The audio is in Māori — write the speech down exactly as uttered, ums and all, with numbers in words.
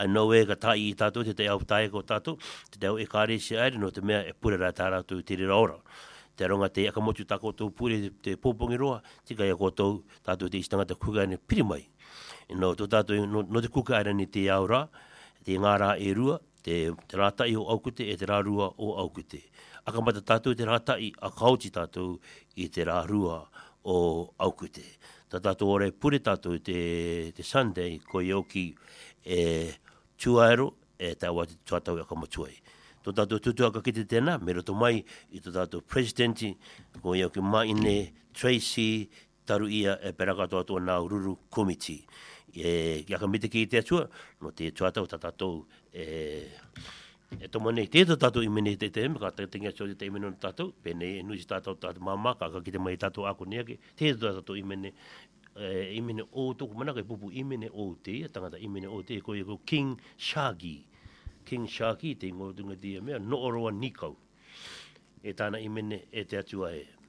ai no e ka tai i tātou, te te au tai ko tātou, te te au e kāre si aere, no te mea e pure rā tā rātou i te rira ora. Te ronga te akamotu tā koutou pure te pōpongi roa, tika ia koutou tātou te istanga te kuka ne piri mai. No, tō tātou, no, no te kuka aere ni te au rā, te ngā rā e rua, te, te rātai o aukute e te rā rua o aukute. Akamata tātou te rātai a kauti tātou i te rā rua o aukute. Tā tātou ore pure tātou te, te Sunday, ko ioki e tuaero e tā wate tuatau e akamatuai. Tō tātou tutuaka ki te tēnā, me roto mai i tō tātou presidenti, ko ioki Maine Tracy, taru ia e peraka tō nā ururu committee. E kia ka mite ki te atua, no te tuatau tā tātou e... E tō nei, te tō tātou i mene te te eme, ka te tinga tō te imene no tātou, pēne e nui si tātou tātou māma, ka ka ki te mai tātou ako neake, te tō tātou i mene, e, i mene o tōku manaka i pupu i mene o te, tangata i mene o te, ko i ko King Shagi, King Shagi, te ngō tunga tia mea, no oroa nikau, e tāna i mene e te atua e.